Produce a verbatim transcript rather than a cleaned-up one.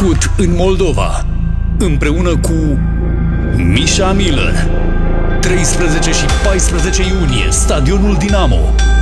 trecut în Moldova, împreună cu Misha Miller. treisprezece și paisprezece iunie, Stadionul Dinamo.